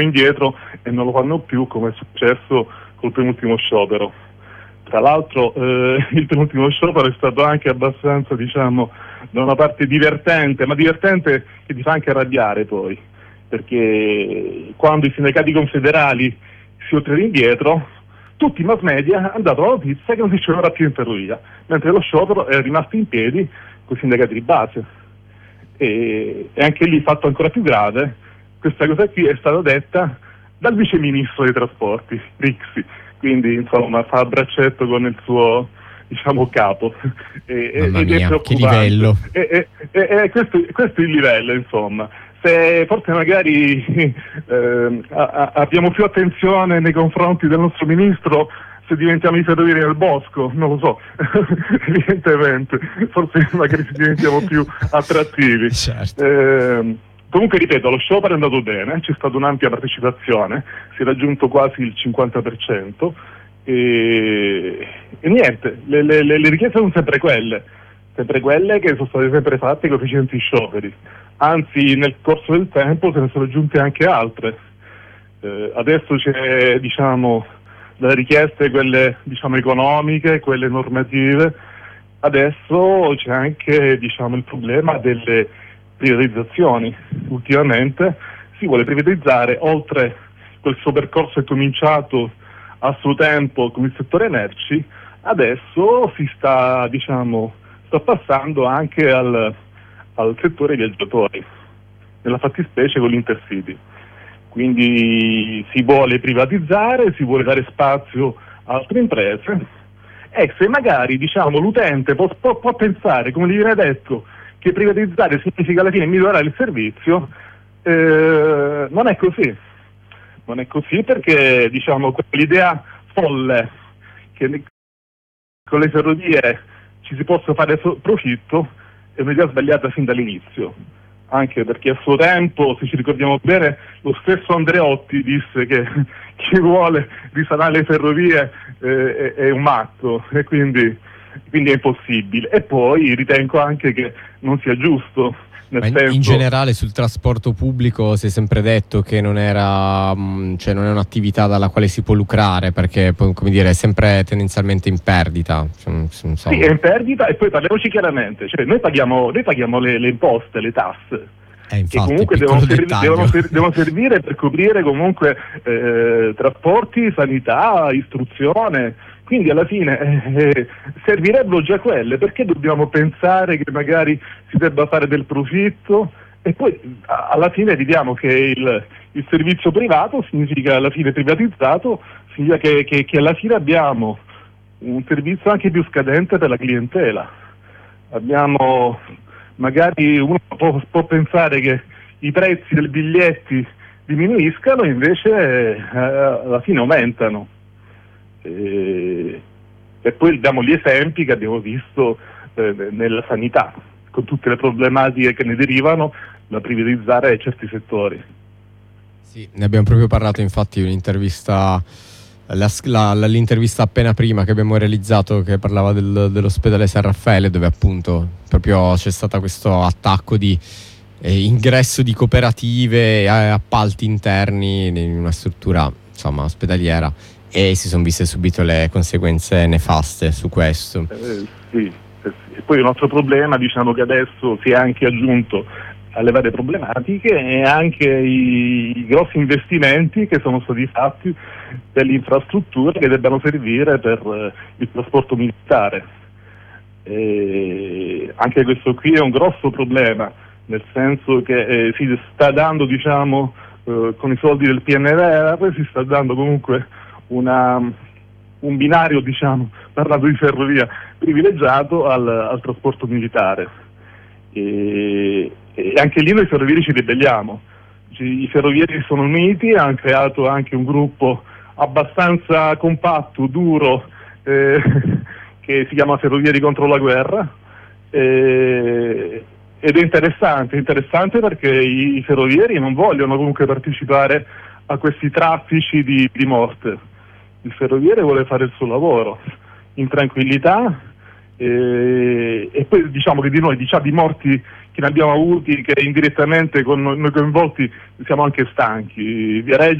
indietro e non lo fanno più, come è successo col penultimo sciopero. Tra l'altro il penultimo sciopero è stato anche abbastanza, diciamo, da una parte divertente, ma divertente che ti fa anche arrabbiare poi, perché quando i sindacati confederali si oltrano indietro, tutti i mass media hanno dato la notizia che non si sciopera più in ferrovia, mentre lo sciopero è rimasto in piedi con i sindacati di base. E anche lì, fatto ancora più grave, questa cosa qui è stata detta dal vice ministro dei trasporti, Rixi, quindi insomma fa a braccetto con il suo, diciamo, capo. Mamma mia, che livello! Questo è il livello, insomma. Se forse magari abbiamo più attenzione nei confronti del nostro ministro se diventiamo i ferrovieri nel bosco, non lo so, evidentemente, forse magari diventiamo più attrattivi. Certo. Comunque ripeto, lo sciopero è andato bene, c'è stata un'ampia partecipazione, si è raggiunto quasi il 50% e niente, le richieste sono sempre quelle che sono state sempre fatte con efficienti scioperi, anzi nel corso del tempo se ne sono aggiunte anche altre. Adesso c'è, diciamo, le richieste, quelle, diciamo, economiche, quelle normative, adesso c'è anche, diciamo, il problema delle privatizzazioni. Ultimamente si vuole privatizzare, oltre quel suo percorso è cominciato a suo tempo con il settore merci, adesso si sta, diciamo, sta passando anche al settore viaggiatori, nella fattispecie con l'Intercity. Quindi si vuole privatizzare, si vuole dare spazio a altre imprese e se magari, diciamo, l'utente può pensare, come gli viene detto, che privatizzare significa alla fine migliorare il servizio, non è così. Non è così perché, diciamo, l'idea folle che con le ferrovie ci si possa fare profitto è un'idea sbagliata fin dall'inizio. Anche perché a suo tempo, se ci ricordiamo bene, lo stesso Andreotti disse che chi vuole risanare le ferrovie è un matto e quindi è impossibile. E poi ritengo anche che non sia giusto. In generale sul trasporto pubblico si è sempre detto che non era, cioè non è un'attività dalla quale si può lucrare, perché, come dire, è sempre tendenzialmente in perdita. Sì, è in perdita, e poi parliamoci chiaramente, cioè noi paghiamo le imposte, le tasse, infatti, che comunque devono servire per coprire comunque trasporti, sanità, istruzione. Quindi alla fine servirebbero già quelle, perché dobbiamo pensare che magari si debba fare del profitto e poi alla fine vediamo che il servizio privato significa alla fine privatizzato, significa che alla fine abbiamo un servizio anche più scadente per la clientela. Abbiamo, magari uno può pensare che i prezzi dei biglietti diminuiscano, invece alla fine aumentano. E poi diamo gli esempi che abbiamo visto nella sanità, con tutte le problematiche che ne derivano da privatizzare certi settori. Sì, ne abbiamo proprio parlato infatti in un'intervista, l'intervista appena prima che abbiamo realizzato, che parlava dell'ospedale San Raffaele, dove appunto proprio c'è stato questo attacco di ingresso di cooperative e appalti interni in una struttura, insomma, ospedaliera. E si sono viste subito le conseguenze nefaste su questo. Sì. E poi un altro problema, diciamo, che adesso si è anche aggiunto alle varie problematiche, e anche i grossi investimenti che sono stati fatti per le infrastrutture che debbano servire per il trasporto militare. Anche questo qui è un grosso problema, nel senso che si sta dando, diciamo, con i soldi del PNRR, si sta dando comunque un binario, diciamo, parlando di ferrovia, privilegiato al trasporto militare. E anche lì noi ferrovieri ci ribelliamo. I ferrovieri si sono uniti, hanno creato anche un gruppo abbastanza compatto, duro, che si chiama Ferrovieri contro la guerra, ed è interessante perché i ferrovieri non vogliono comunque partecipare a questi traffici di morte. Il ferroviere vuole fare il suo lavoro in tranquillità, e poi diciamo che di noi, diciamo, di morti che ne abbiamo avuti, che indirettamente con noi coinvolti siamo anche stanchi. Viareggio